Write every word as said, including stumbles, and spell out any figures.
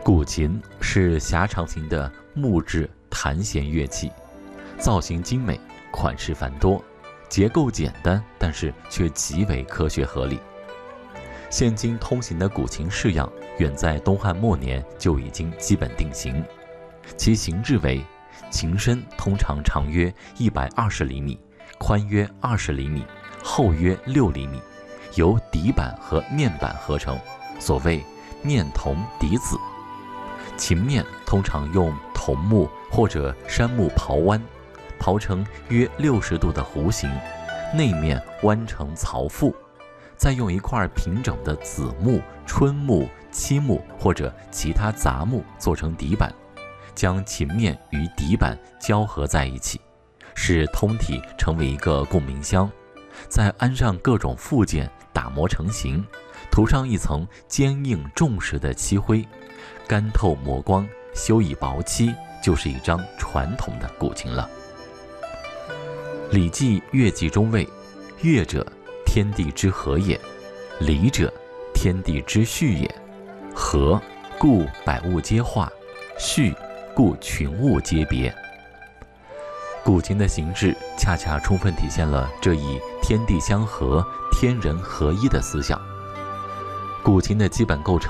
古琴是狭长型的木质弹弦乐器，造型精美，款式繁多，结构简单，但是却极为科学合理。现今通行的古琴式样，远在东汉末年就已经基本定型。其形制为：琴身通常长约一百二十厘米，宽约二十厘米，厚约六厘米，由底板和面板合成，所谓面铜底子。琴面通常用桐木或者杉木刨弯，刨成约六十度的弧形，内面弯成槽腹，再用一块平整的子木、春木、漆木或者其他杂木做成底板，将琴面与底板交合在一起，使通体成为一个共鸣箱，再安上各种附件，打磨成型，涂上一层坚硬重实的漆灰，干透磨光，修以薄漆，就是一张传统的古琴了。《礼记·乐记》中谓：乐者，天地之和也；礼者，天地之序也。和，故百物皆化；序，故群物皆别。古琴的形制恰恰充分体现了这一天地相合、天人合一的思想。古琴的基本构成